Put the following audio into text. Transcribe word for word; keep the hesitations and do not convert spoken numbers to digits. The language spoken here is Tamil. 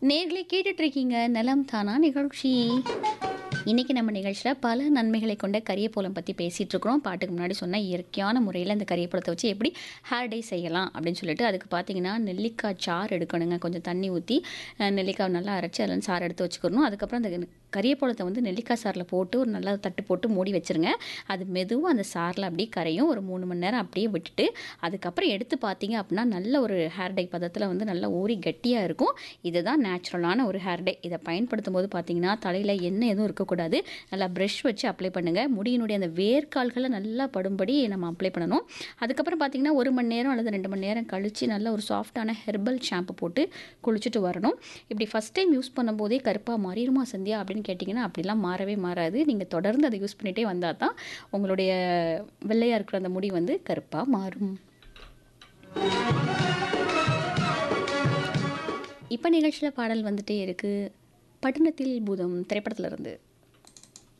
நேர்களே கேட்டுட்டு இருக்கீங்க நலம் தானா நிகழ்ச்சி. இன்னைக்கு நம்ம நிகழ்ச்சியில் பல நன்மைகளை கொண்ட கரியப்போலம் பற்றி பேசிகிட்டு இருக்கிறோம். பாட்டுக்கு முன்னாடி சொன்ன இயற்கையான முறையில் இந்த கரியப்போலத்தை வச்சு எப்படி ஹேர் டை செய்யலாம் அப்படின்னு சொல்லிட்டு, அதுக்கு பார்த்தீங்கன்னா நெல்லிக்காய் சாறு எடுக்கணுங்க. கொஞ்சம் தண்ணி ஊற்றி நெல்லிக்காய் நல்லா அரைச்சி அதில் சாறு எடுத்து வச்சுக்கணும். அதுக்கப்புறம் அந்த கரியப்போலத்தை வந்து நெல்லிக்காய் சாறில் போட்டு ஒரு நல்லா தட்டு போட்டு மூடி வச்சுருங்க. அது மெதுவாக அந்த சாறில் அப்படியே கரையும். ஒரு மூணு மணி நேரம் அப்படியே விட்டுட்டு அதுக்கப்புறம் எடுத்து பார்த்தீங்க அப்படின்னா நல்ல ஒரு ஹேர் டை பதத்தில் வந்து நல்லா ஊறி கட்டியாக இருக்கும். இதுதான் நேச்சுரலான ஒரு ஹேர் டை. இதை பயன்படுத்தும் போது பார்த்தீங்கன்னா தலையில் எண்ணெய் எதுவும் இருக்கக்கூடாது. நல்லா ப்ரஷ் வச்சு அப்ளை பண்ணுங்கள். முடியினுடைய அந்த வேர்க்கால்களை நல்லா படும்படி நம்ம அப்ளை பண்ணணும். அதுக்கப்புறம் பார்த்தீங்கன்னா ஒரு மணி நேரம் அல்லது ரெண்டு மணி நேரம் கழித்து நல்ல ஒரு சாஃப்டான ஹெர்பல் ஷாம்பு போட்டு குளிச்சுட்டு வரணும். இப்படி ஃபஸ்ட் டைம் யூஸ் பண்ணும்போதே கருப்பாக மாறிடுமா சந்தியா அப்படின்னு கேட்டிங்கன்னா அப்படிலாம் மாறவே மாறாது. நீங்கள் தொடர்ந்து அதை யூஸ் பண்ணிகிட்டே வந்தால் தான் உங்களுடைய வெள்ளையாக இருக்கிற அந்த முடி வந்து கருப்பாக மாறும். இப்போ நிகழ்ச்சியில் பாடல் வந்துட்டே இருக்குது. பட்டணத்தில் பூதம் திரைப்படத்தில் இருந்து.